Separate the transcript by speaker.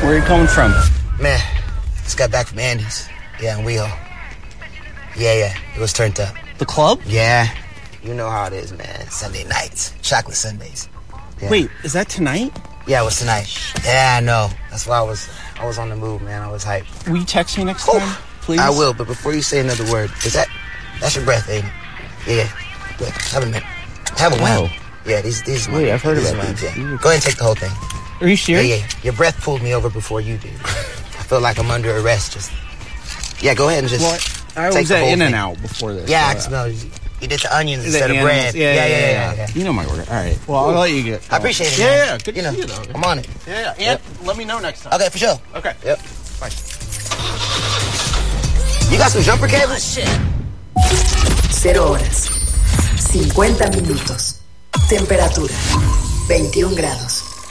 Speaker 1: Where are you coming from?
Speaker 2: Man, just got back from Andy's. Yeah, in WeHo. Yeah, it was turned up.
Speaker 1: The club?
Speaker 2: Yeah, you know how it is, man. Sunday nights, chocolate Sundays. Yeah.
Speaker 1: Wait, is that tonight?
Speaker 2: Yeah, it was tonight. Yeah, I know. That's why I was on the move, man. I was hyped.
Speaker 1: Will you text me next time, please?
Speaker 2: I will, but before you say another word, that's your breath, ain't it? Yeah. Good. Have a minute. Have a wow. Yeah, these
Speaker 1: Wait, I've heard about these.
Speaker 2: Yeah. Go ahead and take the whole thing.
Speaker 1: Are you serious?
Speaker 2: Yeah. Your breath pulled me over before you did. I feel like I'm under arrest. Yeah, go ahead and just
Speaker 1: I was at In-N-Out before this.
Speaker 2: Yeah, I can smell it. You did the onions instead of bread. Yeah.
Speaker 1: You know my order. All right. Well, I'll let you get.
Speaker 2: I appreciate it.
Speaker 1: Yeah. Good to see you, though.
Speaker 2: I'm on it.
Speaker 1: Yeah. And let me know next time.
Speaker 2: Okay, for sure.
Speaker 1: Okay.
Speaker 2: Yep. Bye. You got some jumper cables?
Speaker 3: 0 horas. 50 minutos. Temperatura 21 grados.